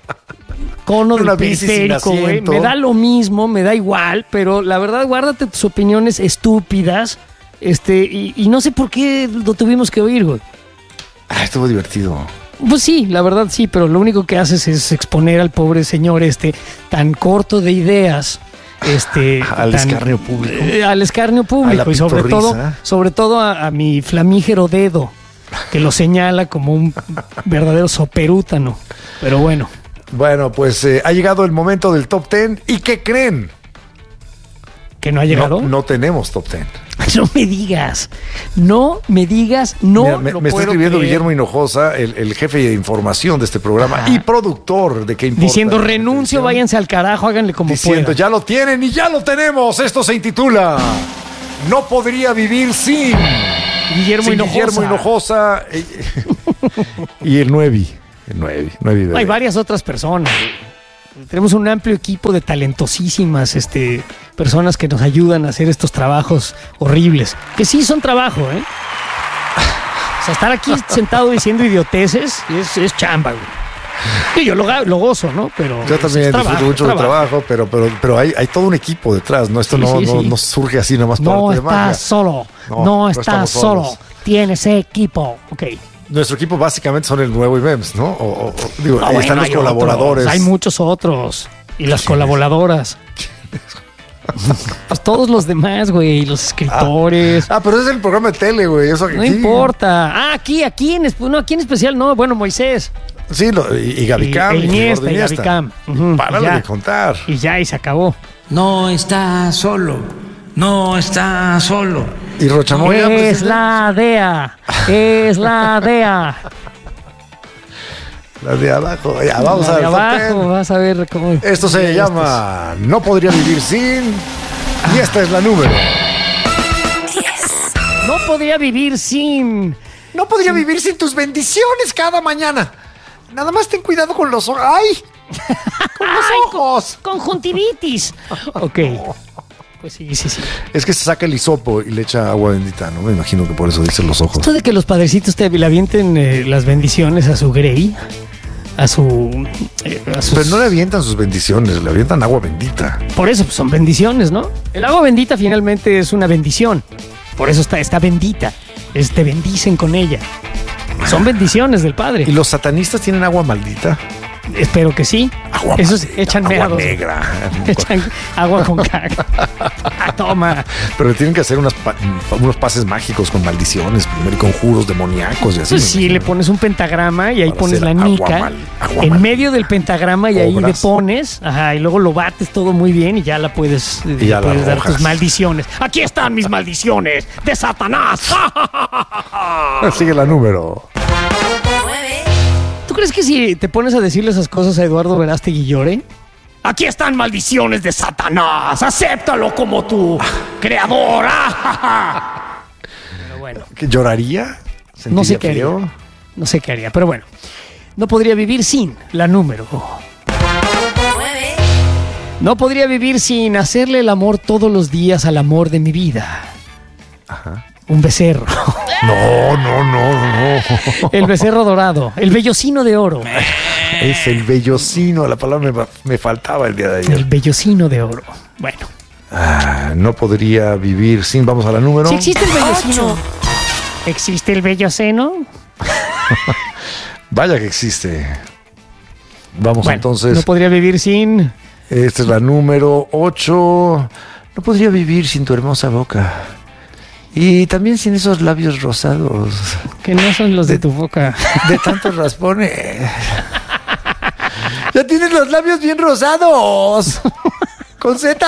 cono del periférico, güey. Me da lo mismo, me da igual, pero la verdad, guárdate tus opiniones estúpidas. Este, y, y no sé por qué lo tuvimos que oír, güey. Ah, estuvo divertido. Pues sí, la verdad sí, pero lo único que haces es exponer al pobre señor este tan corto de ideas. Este, al tan, escarnio público. Eh, al escarnio público y sobre todo, sobre todo a, a mi flamígero dedo, que lo señala como un verdadero soperútano. Pero bueno. Bueno, pues eh, ha llegado el momento del top ten. ¿Y qué creen? ¿Que no ha llegado? No, no tenemos top ten. No me digas, no me digas, no Mira, me, lo me está escribiendo creer. Guillermo Hinojosa, el, el jefe de información de este programa Ajá. y productor de Qué Importa. Diciendo renuncio, váyanse al carajo, háganle como Diciendo, puedan. ya lo tienen y ya lo tenemos. Esto se intitula no podría vivir sin Guillermo sin Hinojosa. Guillermo Hinojosa eh, y el Nuevi. El Nuevi, Nuevi bebé. Hay varias otras personas. Tenemos un amplio equipo de talentosísimas este, personas que nos ayudan a hacer estos trabajos horribles. Que sí son trabajo, ¿eh? O sea, estar aquí sentado diciendo idioteces es, es chamba, güey. Y yo lo, lo gozo, ¿no? Pero yo también es disfruto trabajo, mucho trabajo. del trabajo, pero, pero, pero hay, hay todo un equipo detrás, ¿no? Esto Sí, no, sí, no, sí. no surge así nomás No parte de magia. estás solo, No, no, no estás estamos solo. solos. Tienes equipo, ok. Nuestro equipo básicamente son el Nuevo y Mems, ¿no? O, o- o- digo, Ah, ahí bueno, están los hay colaboradores. otros, hay muchos otros. Y las colaboradoras. Pues todos los demás, güey, los escritores. Ah, ah, pero ese es el programa de tele, güey. Eso No aquí. importa. Ah, aquí, aquí en, esp- no, aquí en especial, no. Bueno, Moisés. Sí, lo- y, y Gaby Cam. Y, e Iniesta, Gordo y Gaby Cam. Ujú, Párale y ya. de contar. Y ya, y se acabó. No está solo, no está solo. Y Rochamoya. Es la D E A. Es la D E A. La de abajo. Ya, vamos La a de ver. top abajo, ten. vas a ver cómo. Esto se llama No podría vivir sin. Y esta es la número. No podría vivir sin. No podría vivir sin tus bendiciones cada mañana. Nada más ten cuidado con los ojos. ¡Ay! Con los ojos. Conjuntivitis. Ok. Pues sí, sí, sí. Es que se saca el hisopo y le echa agua bendita, ¿no? Me imagino que por eso dicen los ojos. Esto de que los padrecitos te le avienten eh, las bendiciones a su Grey, a su, eh, a sus- Pero no le avientan sus bendiciones, le avientan agua bendita. Por eso pues, son bendiciones, ¿no? El agua bendita finalmente es una bendición. Por eso está, está bendita. Es, te bendicen con ella. Son bendiciones del Padre. ¿Y los satanistas tienen agua maldita? Espero que sí. Agua Esos maldita, echan agua meados. negra. Echan agua con caca. Ah, toma. Pero tienen que hacer unas pa- unos pases mágicos con maldiciones, primero y conjuros demoníacos y así. Pues sí, le pones un pentagrama y ahí Para pones hacer la agua nica mal- agua en mal- medio del pentagrama y ahí le Obras. pones, ajá, y luego lo bates todo muy bien y ya la puedes, eh, Y ya la puedes dar arrojas. tus maldiciones. Aquí están mis maldiciones de Satanás. Sigue la número. ¿Tú crees que si te pones a decirle esas cosas a Eduardo Verástegui llore? Aquí están maldiciones de Satanás. Acéptalo como tu creador. Pero bueno. ¿Que lloraría? No sé ¿Sentiría qué haría. frío? No sé qué haría, pero bueno. No podría vivir sin la número. No podría vivir sin hacerle el amor todos los días al amor de mi vida. Ajá. Un becerro. No, no, no, no. El becerro dorado. El vellocino de oro. Es el vellocino, la palabra me, me faltaba el día de El ayer. vellocino de oro. Bueno. Ah, no podría vivir sin. Vamos a la número. Si existe el vellocino. ¿Existe el velloceno? Vaya que existe. Vamos Bueno, entonces. no podría vivir sin. Esta es la número ocho. No podría vivir sin tu hermosa boca. Y también sin esos labios rosados. Que no son los de, de tu boca. De tantos raspones. Ya tienes los labios bien rosados. Con Z.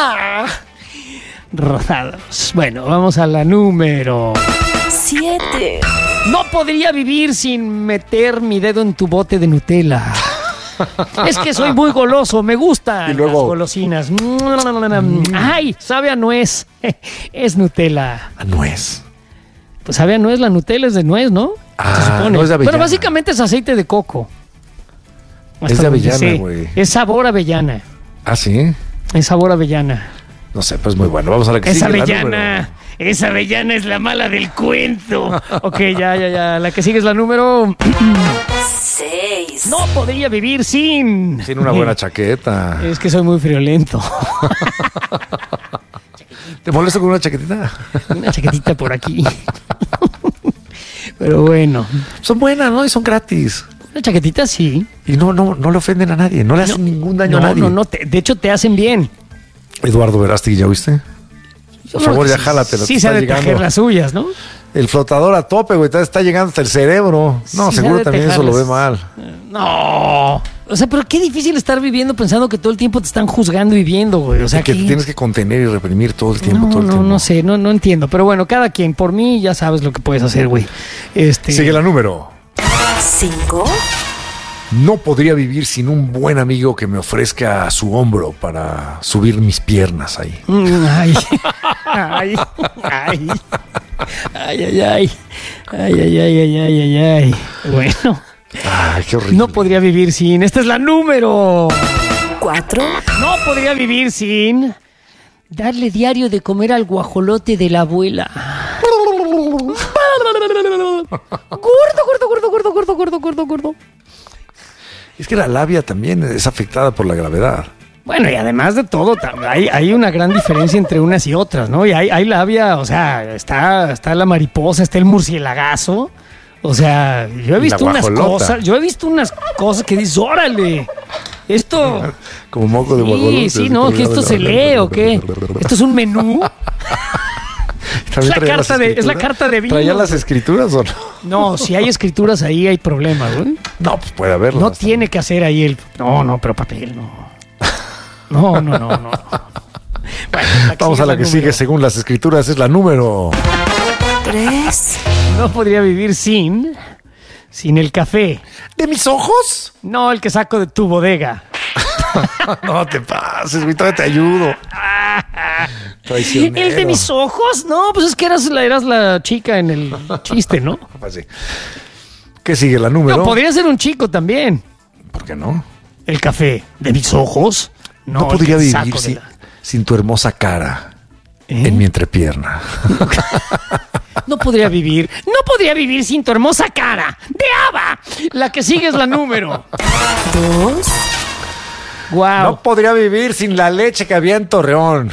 Rosados. Bueno, vamos a la número Siete. No podría vivir sin meter mi dedo en tu bote de Nutella. Es que soy muy goloso, me gustan Y luego- las golosinas. Ay, sabe a nuez. Es Nutella. A nuez. Pues sabe a nuez, la Nutella es de nuez, ¿no? Ah, Se supone. no es de avellana. Pero básicamente es aceite de coco. Es Hasta de donde avellana, sé. güey. Es sabor avellana. ¿Ah, sí? Es sabor avellana. No sé, pues muy bueno. Vamos a la que Es sigue. la avellana. número. Esa avellana es la mala del cuento. Ok, ya, ya, ya. La que sigue es la número. Seis. No podría vivir sin. Tiene una buena chaqueta. Es que soy muy friolento. ¿Te molesta con una chaquetita? Una chaquetita por aquí. Pero bueno. Son buenas, ¿no? Y son gratis. Una chaquetita sí. Y no, no, no le ofenden a nadie. No le hacen ningún daño No, a nadie. no, no. te- de hecho, te hacen bien. Eduardo Verástegui, ¿ya oíste? Por favor, ya jálatela. Sí, te se ha está de tejer llegando. las suyas, ¿no? El flotador a tope, güey. Te está llegando hasta el cerebro. No, Sí, se ha seguro de también eso lo ve tejarlas. mal. No. O sea, pero qué difícil estar viviendo pensando que todo el tiempo te están juzgando y viendo, güey. O sea, Y que ¿qué? te tienes que contener y reprimir todo el tiempo, no, todo el no, tiempo. no sé, no, no entiendo. Pero bueno, cada quien. Por mí ya sabes lo que puedes hacer, güey. Este, Sigue la número. Cinco. No podría vivir sin un buen amigo que me ofrezca su hombro para subir mis piernas ahí. Ay, ay, ay, ay, ay, ay, ay, ay, ay, ay, ay, ay. Bueno. Ay, qué horrible. No podría vivir sin. Esta es la número cuatro. No podría vivir sin darle diario de comer al guajolote de la abuela. Gordo, gordo, gordo, gordo, gordo, gordo, gordo, gordo. Es que la labia también es afectada por la gravedad. Bueno, y además de todo, hay, hay una gran diferencia entre unas y otras, ¿no? Y hay, hay labia, o sea, está, está la mariposa, está el murcielagazo. O sea, yo he visto unas cosas, yo he visto unas cosas que dices, órale, esto... Como moco de guajolote. Sí, sí, no, que esto se lee o qué. Esto es un menú. Es la, carta de, es la carta de vino. ¿Traía las escrituras o no? No, si hay escrituras ahí hay problemas, güey. No, pues puede haberlo. No tiene que hacer ahí el... No, no, pero papel, no. No, no, no, no. Bueno, vamos a la que número. Sigue según las escrituras, es la número... Tres. No podría vivir sin... Sin el café. ¿De mis ojos? No, el que saco de tu bodega. No te pases, güey, todavía te ayudo. Traicionero. ¿El de mis ojos? No, pues es que eras la, eras la chica en el chiste, ¿no? Pues sí. ¿Qué sigue, la número? No, podría ser un chico también. ¿Por qué no? El café. ¿De mis ojos? No, no podría vivir sin, la... sin tu hermosa cara ¿Eh? en mi entrepierna. No podría vivir, no podría vivir sin tu hermosa cara de Ava. La que sigue es la número dos. Wow. No podría vivir sin la leche que había en Torreón.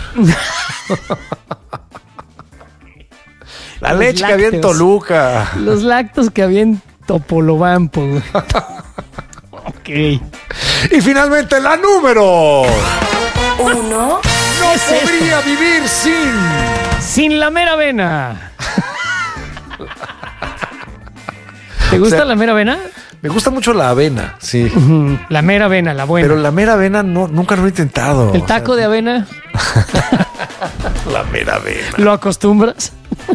La Los leche lácteos, que había en Toluca. Los lácteos que había en Topolobampo. Ok. Y finalmente la número uno. No podría esto? vivir sin... Sin la mera avena. ¿Te gusta o sea, la mera avena? Me gusta mucho la avena, sí. Uh-huh. La mera avena, la buena. Pero la mera avena no, nunca lo he intentado. ¿El taco o sea, de avena? La mera avena. ¿Lo acostumbras?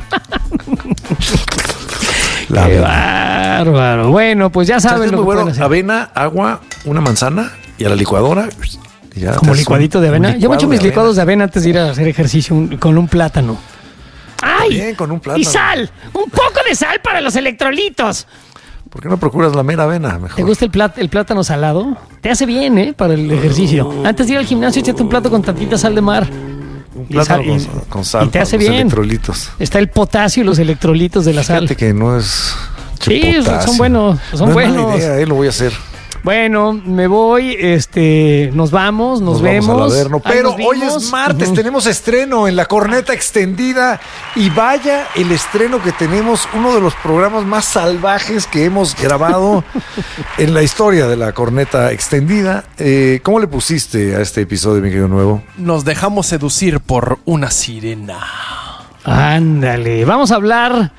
La Qué avena. Bárbaro. Bueno, pues ya saben es lo muy que bueno. pueden hacer. Avena, agua, una manzana y a la licuadora. Y ya como licuadito un, de avena. Yo me echo mis de licuados de avena antes de ir a hacer ejercicio un, con un plátano. ¡Ay! Bien, con un plátano. Y sal. Un poco de sal para los electrolitos. ¿Por qué no procuras la mera avena mejor? ¿Te gusta el, plat- el plátano salado? Te hace bien, ¿eh? Para el ejercicio. Uh, Antes de ir al gimnasio, échate un plato con tantita sal de mar. Un plátano y sal, con, con sal. Y te hace los bien. Electrolitos. Está el potasio y los electrolitos de la Fíjate sal. Fíjate que no es... Sí, potasio. son buenos. Son no buenos. Es mala idea, eh, lo voy a hacer. Bueno, me voy, este, nos vamos, nos, nos vemos. Vamos al Averno. Pero hoy es martes, uh-huh. tenemos estreno en la corneta extendida y vaya el estreno que tenemos, uno de los programas más salvajes que hemos grabado en la historia de la corneta extendida. Eh, ¿Cómo le pusiste a este episodio, mi querido Nuevo? Nos dejamos seducir por una sirena. Ándale, vamos a hablar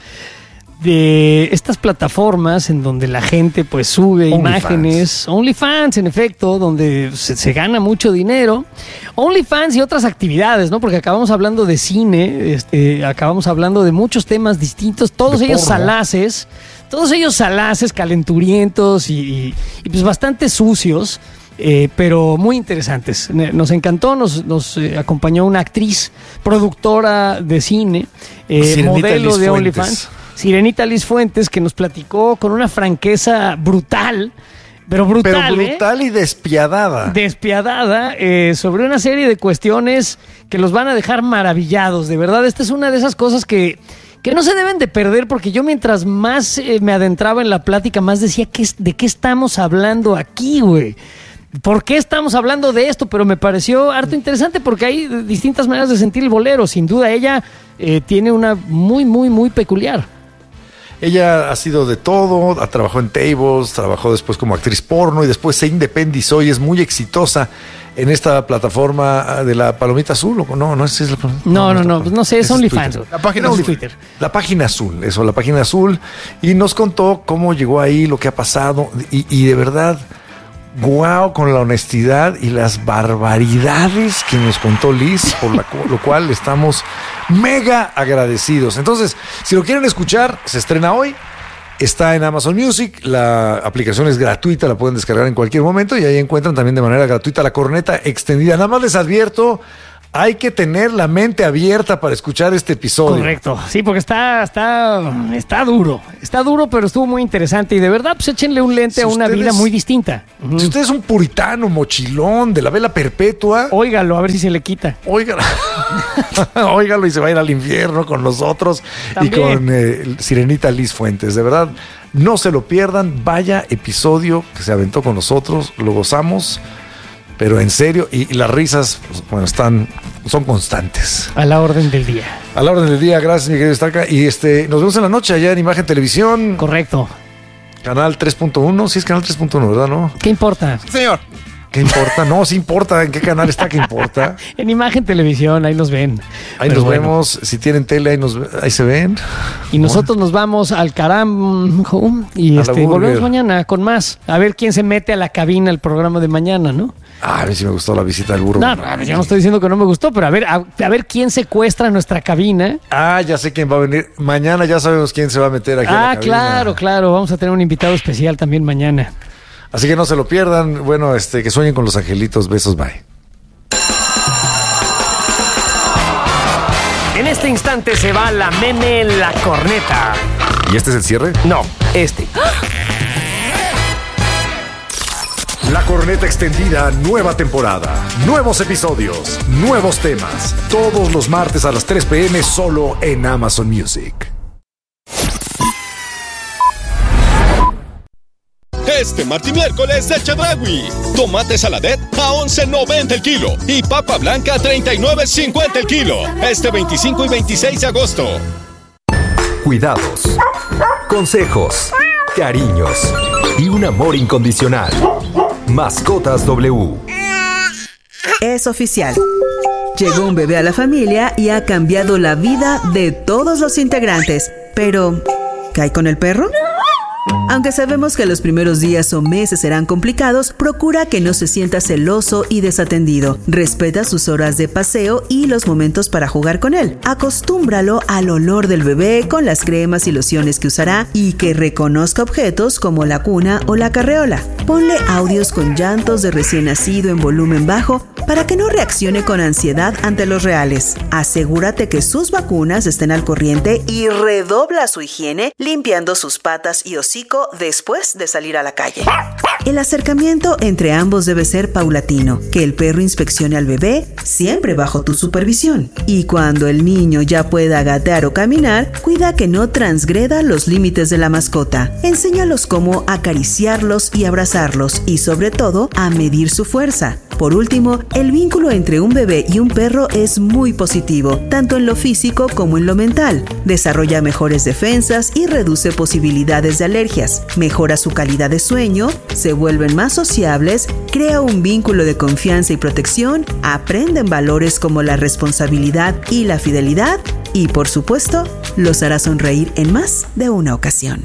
de estas plataformas en donde la gente pues sube Only imágenes, fans. OnlyFans en efecto, donde se, se gana mucho dinero, OnlyFans y otras actividades, ¿no? Porque acabamos hablando de cine, este, acabamos hablando de muchos temas distintos, todos de ellos porno. salaces, todos ellos salaces, calenturientos y, y, y pues bastante sucios. Eh, pero muy interesantes. Nos encantó, nos, nos eh, acompañó una actriz, productora de cine, eh, modelo Liz de OnlyFans. Sirenita Liz Fuentes, que nos platicó con una franqueza brutal, pero brutal, pero brutal ¿eh? y despiadada. Despiadada, eh, sobre una serie de cuestiones que los van a dejar maravillados. De verdad, esta es una de esas cosas que, que no se deben de perder, porque yo mientras más eh, me adentraba en la plática, más decía, ¿qué, ¿de qué estamos hablando aquí, güey? ¿Por qué estamos hablando de esto? Pero me pareció harto interesante porque hay distintas maneras de sentir el bolero. Sin duda, ella eh, tiene una muy, muy, muy peculiar. Ella ha sido de todo, ha trabajado en tables, trabajó después como actriz porno y después se independizó y es muy exitosa en esta plataforma de la Palomita Azul. ¿O no? No, es la, no, no, no, no, no sé, es OnlyFans. La página no, azul. Twitter. La página azul, eso, la página azul. Y nos contó cómo llegó ahí, lo que ha pasado y, y de verdad... Guau, con la honestidad y las barbaridades que nos contó Liz, por la, lo cual estamos mega agradecidos. Entonces, si lo quieren escuchar, se estrena hoy Está en Amazon Music, la aplicación es gratuita, la pueden descargar en cualquier momento y ahí encuentran también de manera gratuita La Corneta Extendida. Nada más les advierto, hay que tener la mente abierta para escuchar este episodio. Correcto, sí, porque está, está, está duro, está duro, pero estuvo muy interesante y de verdad, pues échenle un lente si a una vida muy distinta. Uh-huh. Si usted es un puritano, mochilón, de la vela perpetua, óigalo, a ver si se le quita. Óigalo, óigalo y se va a ir al infierno con nosotros también. Y con eh, Sirenita Liz Fuentes, de verdad, no se lo pierdan, vaya episodio que se aventó con nosotros, lo gozamos. Pero en serio, y, y las risas, pues, bueno, están, son constantes. A la orden del día. A la orden del día, gracias, mi querido Starka. Y este, nos vemos en la noche allá en Imagen Televisión. Correcto. Canal tres punto uno, sí es canal tres punto uno, ¿verdad? ¿No? ¿Qué importa? Señor. ¿Qué importa? No, sí importa. ¿En qué canal está? ¿Qué importa? En Imagen Televisión, ahí nos ven. Ahí Pero nos bueno. vemos. Si tienen tele, ahí, nos, ahí se ven. Y nosotros bueno. nos vamos al carajo y este, volvemos mañana con más. A ver quién se mete a la cabina el programa de mañana, ¿no? Ah, a ver si me gustó la visita del burro. No, no, yo no estoy diciendo que no me gustó, pero a ver, a, a ver quién secuestra nuestra cabina. Ah, ya sé quién va a venir. Mañana ya sabemos quién se va a meter aquí ah, a la cabina. Ah, claro, claro. Vamos a tener un invitado especial también mañana. Así que no se lo pierdan. Bueno, este, que sueñen con los angelitos. Besos, bye. En este instante se va la meme La Corneta. ¿Y este es el cierre? No, este. La Corneta Extendida, nueva temporada, nuevos episodios, nuevos temas. Todos los martes a las tres p.m. solo en Amazon Music. Este martes y miércoles de Chedraui. Tomate saladet a once noventa el kilo y papa blanca a treinta y nueve cincuenta el kilo. Este veinticinco y veintiséis de agosto. Cuidados, consejos, cariños y un amor incondicional. Mascotas W. Es oficial. Llegó un bebé a la familia y ha cambiado la vida de todos los integrantes. Pero, ¿qué hay con el perro? Aunque sabemos que los primeros días o meses serán complicados, procura que no se sienta celoso y desatendido. Respeta sus horas de paseo y los momentos para jugar con él. Acostúmbralo al olor del bebé con las cremas y lociones que usará y que reconozca objetos como la cuna o la carreola. Ponle audios con llantos de recién nacido en volumen bajo para que no reaccione con ansiedad ante los reales. Asegúrate que sus vacunas estén al corriente y redobla su higiene limpiando sus patas y hocico después de salir a la calle. El acercamiento entre ambos debe ser paulatino, que el perro inspeccione al bebé siempre bajo tu supervisión. Y cuando el niño ya pueda gatear o caminar, cuida que no transgreda los límites de la mascota. Enséñalos cómo acariciarlos y abrazarlos y sobre todo a medir su fuerza. Por último, el vínculo entre un bebé y un perro es muy positivo, tanto en lo físico como en lo mental. Desarrolla mejores defensas y reduce posibilidades de alergias. Mejora su calidad de sueño, se vuelven más sociables, crea un vínculo de confianza y protección, aprenden valores como la responsabilidad y la fidelidad y, por supuesto, los hará sonreír en más de una ocasión.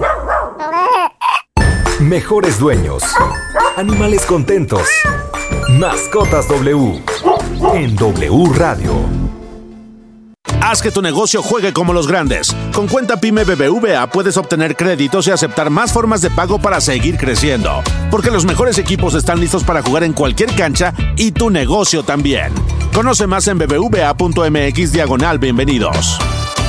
Mejores dueños. Animales contentos. Mascotas W. En W Radio. Haz que tu negocio juegue como los grandes. Con Cuenta Pyme B B V A puedes obtener créditos y aceptar más formas de pago para seguir creciendo. Porque los mejores equipos están listos para jugar en cualquier cancha y tu negocio también. Conoce más en bbva.mx diagonal bienvenidos.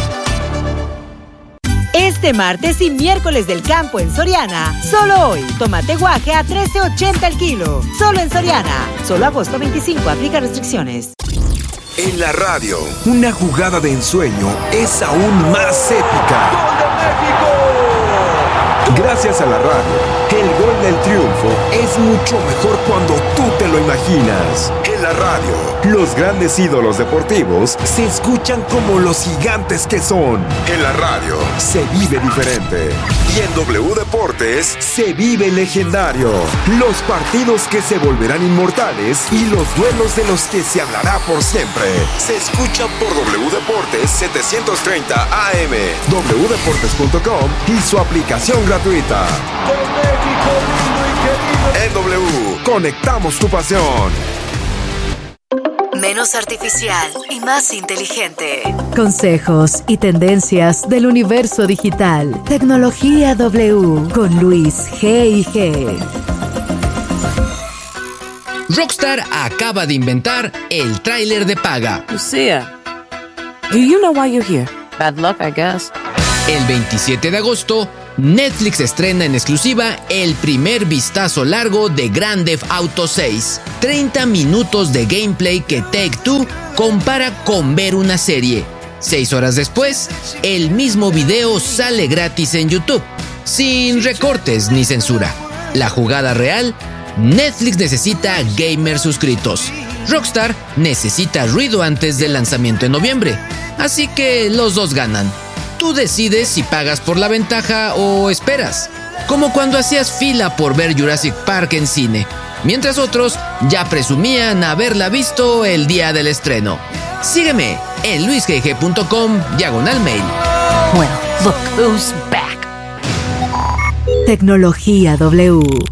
Este martes y miércoles del campo en Soriana. Solo hoy, tomate guaje a trece ochenta el kilo. Solo en Soriana. Solo agosto veinticinco, aplica restricciones. En la radio, una jugada de ensueño es aún más épica. ¡Gol de México! Gracias a la radio, el gol del triunfo es mucho mejor cuando tú te lo imaginas. En la radio, los grandes ídolos deportivos se escuchan como los gigantes que son. En la radio, se vive diferente. Y en W Deportes, se vive legendario. Los partidos que se volverán inmortales y los duelos de los que se hablará por siempre. Se escuchan por W Deportes setecientos treinta A M, w deportes punto com y su aplicación gratuita. En W, conectamos tu pasión. menos artificial y más inteligente. Consejos y tendencias del universo digital. Tecnología W con Luis G y G. Rockstar acaba de inventar el tráiler de paga. Lucia, do you know why you're here? Bad luck, I guess. El veintisiete de agosto, Netflix estrena en exclusiva el primer vistazo largo de Grand Theft Auto seis. treinta minutos de gameplay que Take-Two compara con ver una serie. Seis horas después, el mismo video sale gratis en YouTube, sin recortes ni censura. La jugada real: Netflix necesita gamers suscritos. Rockstar necesita ruido antes del lanzamiento en noviembre. Así que los dos ganan. Tú decides si pagas por la ventaja o esperas. Como cuando hacías fila por ver Jurassic Park en cine, mientras otros ya presumían haberla visto el día del estreno. Sígueme en luisgg punto com diagonal mail. Well, look who's back. Tecnología W.